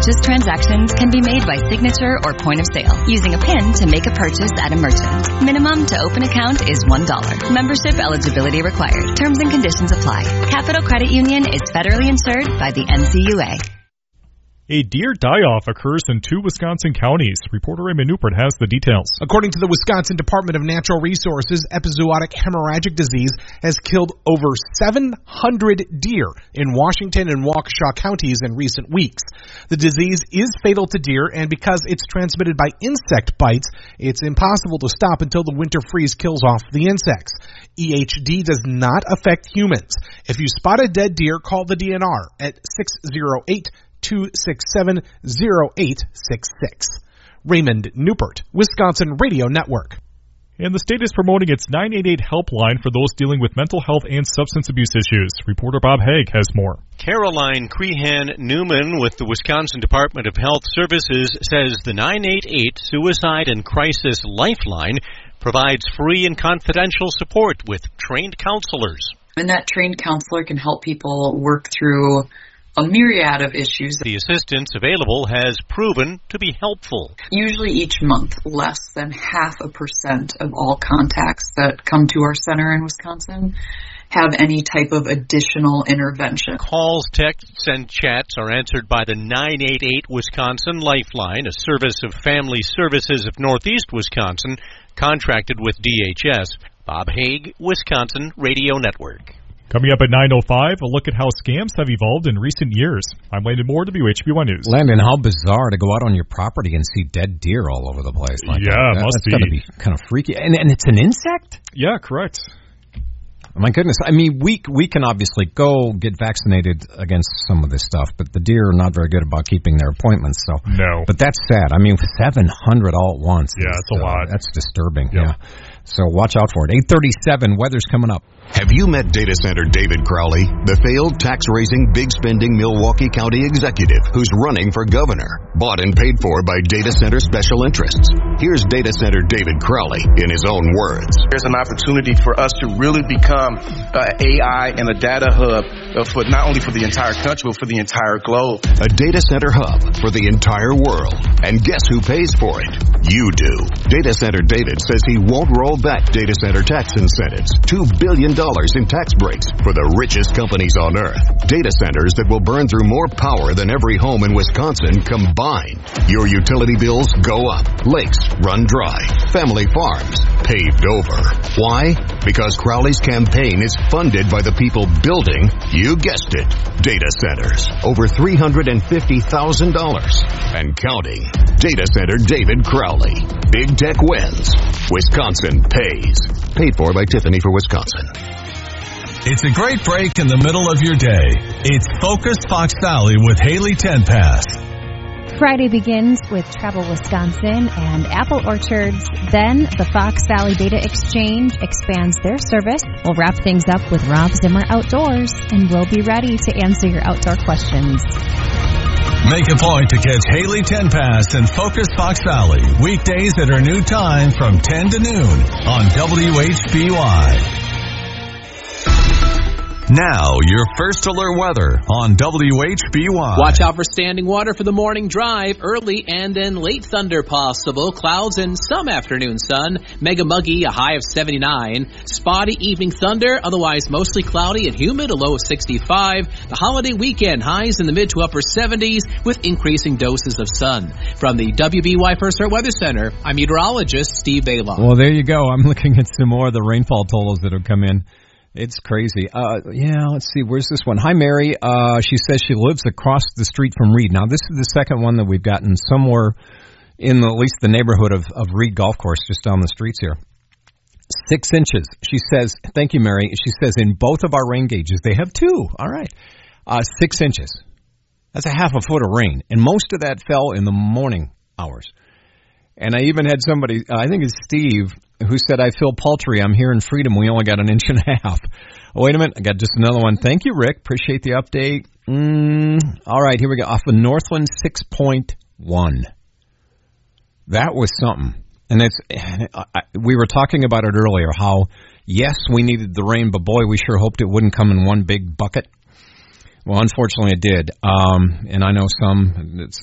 purchase transactions can be made by signature or point of sale, using a PIN to make a purchase at a merchant. Minimum to open account is $1. Membership eligibility required. Terms and conditions apply. Capital Credit Union is federally insured by the NCUA. A deer die-off occurs in 2 Wisconsin counties. Reporter Raymond Newport has the details. According to the Wisconsin Department of Natural Resources, epizootic hemorrhagic disease has killed over 700 deer in Washington and Waukesha counties in recent weeks. The disease is fatal to deer, and because it's transmitted by insect bites, it's impossible to stop until the winter freeze kills off the insects. EHD does not affect humans. If you spot a dead deer, call the DNR at 608-267-0866. Raymond Newport, Wisconsin Radio Network. And the state is promoting its 988 helpline for those dealing with mental health and substance abuse issues. Reporter Bob Haig has more. Caroline Crehan Newman with the Wisconsin Department of Health Services says the 988 Suicide and Crisis Lifeline provides free and confidential support with trained counselors. And that trained counselor can help people work through a myriad of issues. The assistance available has proven to be helpful. Usually each month, less than 0.5% of all contacts that come to our center in Wisconsin have any type of additional intervention. Calls, texts, and chats are answered by the 988 Wisconsin Lifeline, a service of Family Services of Northeast Wisconsin, contracted with DHS. Bob Haig, Wisconsin Radio Network. Coming up at 9:05, a look at how scams have evolved in recent years. I'm Landon Moore, WHB1 News. Landon, how bizarre to go out on your property and see dead deer all over the place. Like yeah, that's got to be kind of freaky. And it's an insect? Yeah, correct. My goodness. I mean, we can obviously go get vaccinated against some of this stuff, but the deer are not very good about keeping their appointments. So no. But that's sad. I mean, 700 all at once. Yeah, it's a lot. That's disturbing. Yep. Yeah. So watch out for it. 8:37, weather's coming up. Have you met Data Center David Crowley, the failed tax-raising, big-spending Milwaukee County executive who's running for governor? Bought and paid for by Data Center Special Interests. Here's Data Center David Crowley in his own words. There's an opportunity for us to really become AI and a data hub for not only for the entire country, but for the entire globe. A data center hub for the entire world. And guess who pays for it? You do. Data Center David says he won't roll back data center tax incentives. $2 billion in tax breaks for the richest companies on earth. Data centers that will burn through more power than every home in Wisconsin combined. Your utility bills go up. Lakes run dry. Family farms paved over. Why? Because Crowley's campaign is funded by the people building, you guessed it, data centers. Over $350,000 and counting. Data Center David Crowley. Big tech wins. Wisconsin pays. Paid for by Tiffany for Wisconsin. It's a great break in the middle of your day. It's Focus Fox Valley with Haley Tenpass. Friday begins with Travel Wisconsin and Apple Orchards. Then the Fox Valley Data Exchange expands their service. We'll wrap things up with Rob Zimmer Outdoors, and we'll be ready to answer your outdoor questions. Make a point to catch Haley Tenpass and Focus Fox Valley weekdays at her new time from 10 to noon on WHBY. Now, your first alert weather on WHBY. Watch out for standing water for the morning drive. Early and then late thunder possible. Clouds and some afternoon sun. Mega muggy, a high of 79. Spotty evening thunder, otherwise mostly cloudy and humid, a low of 65. The holiday weekend, highs in the mid to upper 70s with increasing doses of sun. From the WBY First Alert Weather Center, I'm meteorologist Steve Baylon. Well, there you go. I'm looking at some more of the rainfall totals that have come in. It's crazy. Let's see. Where's this one? Hi, Mary. She says she lives across the street from Reed. Now, this is the second one that we've gotten somewhere in at least the neighborhood of Reed Golf Course, just down the streets here. 6 inches. She says, thank you, Mary. She says in both of our rain gauges, they have 2. All right. 6 inches. That's a half a foot of rain. And most of that fell in the morning hours. And I even had somebody, I think it's Steve, who said, I feel paltry. I'm here in Freedom. We only got 1.5 inches. Oh, wait a minute. I got just another one. Thank you, Rick. Appreciate the update. All right, here we go. Off of Northland, 6.1. That was something. And we were talking about it earlier, how, yes, we needed the rain, but boy, we sure hoped it wouldn't come in one big bucket. Well, unfortunately, it did. And I know some, it's